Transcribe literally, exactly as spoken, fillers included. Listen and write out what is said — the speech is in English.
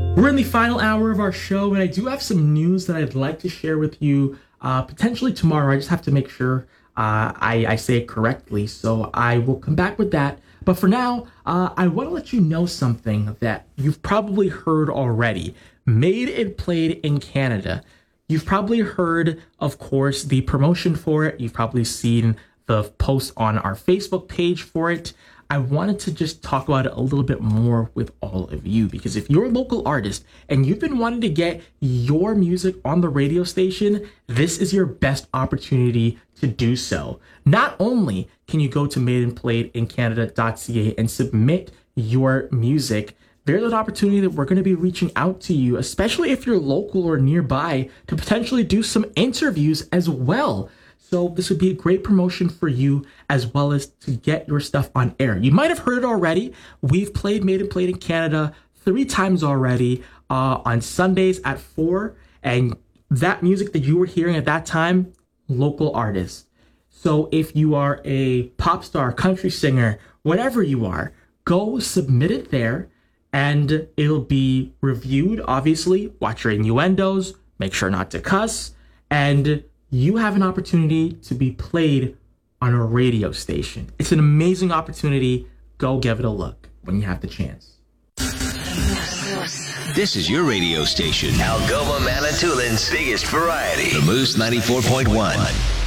We're in the final hour of our show, and I do have some news that I'd like to share with you uh, potentially tomorrow. I just have to make sure uh, I, I say it correctly, so I will come back with that. But for now, uh, I want to let you know something that you've probably heard already. Made and Played in Canada. You've probably heard, of course, the promotion for it. You've probably seen the post on our Facebook page for it. I wanted to just talk about it a little bit more with all of you, because if you're a local artist and you've been wanting to get your music on the radio station, this is your best opportunity to do so. Not only can you go to made and played in canada dot c a and submit your music, there's an opportunity that we're going to be reaching out to you, especially if you're local or nearby, to potentially do some interviews as well. So this would be a great promotion for you, as well as to get your stuff on air. You might have heard it already. We've played Made and Played in Canada three times already uh, on Sundays at four. And that music that you were hearing at that time, local artists. So if you are a pop star, country singer, whatever you are, go submit it there and it'll be reviewed, obviously. Watch your innuendos, make sure not to cuss, and you have an opportunity to be played on a radio station. It's an amazing opportunity. Go give it a look when you have the chance. This is your radio station, Algoma Manitoulин's biggest variety. The Moose ninety-four point one.